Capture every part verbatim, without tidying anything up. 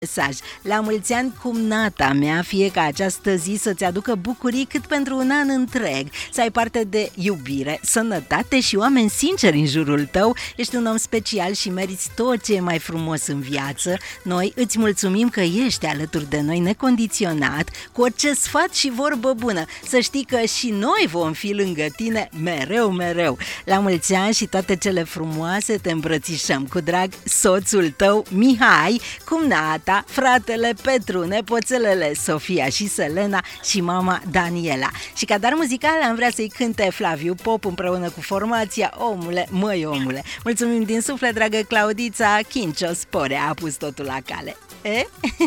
Mesaj. La mulți ani, cumnata mea, fie ca această zi să-ți aducă bucurii cât pentru un an întreg, să ai parte de iubire, sănătate și oameni sinceri în jurul tău. Ești un om special și meriți tot ce e mai frumos în viață. Noi îți mulțumim că ești alături de noi necondiționat, cu orice sfat și vorbă bună. Să știi că și noi vom fi lângă tine mereu, mereu. La mulți ani și toate cele frumoase te îmbrățișăm cu drag, soțul tău Mihai, cumnata, fratele Petru, nepoțelele Sofia și Selena și mama Daniela. Și ca dar muzical am vrea să-i cânte Flaviu Pop împreună cu formația Omule, măi omule. Mulțumim din suflet, dragă Claudița, Chincio Sporea a pus totul la cale. E?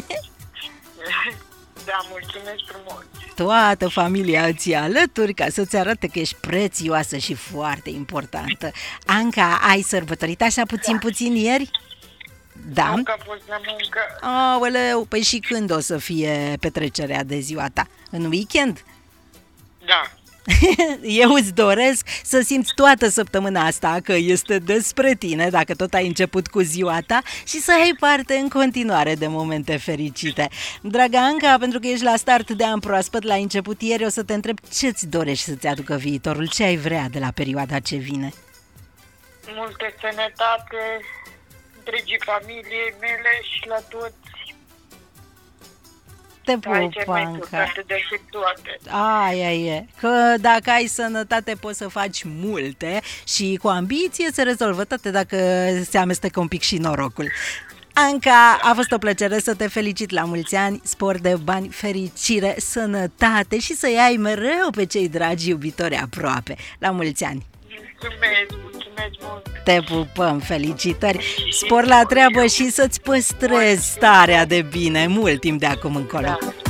Da, mulțumesc frumos. Toată familia îți e alături ca să-ți arate că ești prețioasă și foarte importantă. Anca, ai sărbătorit așa puțin Da. puțin ieri? Da. Am că a fost la muncă. Aoleu, păi și când o să fie petrecerea de ziua ta? În weekend? Da. Eu îți doresc să simți toată săptămâna asta că este despre tine, dacă tot ai început cu ziua ta, și să ai parte în continuare de momente fericite. Draga Anca, pentru că ești la start de an proaspăt, la început ieri, o să te întreb ce-ți dorești să-ți aducă viitorul, ce ai vrea de la perioada ce vine? Multă sănătate întregii familiei mele și la toți. Te Aici pup, e mai Anca. importante decât toate. Aia e, că dacă ai sănătate poți să faci multe și cu ambiție se rezolvă toate dacă se amestecă un pic și norocul. Anca, a fost o plăcere să te felicit la mulți ani, spor de bani, fericire, sănătate și să-i ai mereu pe cei dragi iubitori aproape. La mulți ani! Mulțumesc, mulțumesc mult. Te pupăm, felicitări, spor la treabă și să-ți păstrezi starea de bine mult timp de acum încolo. Da.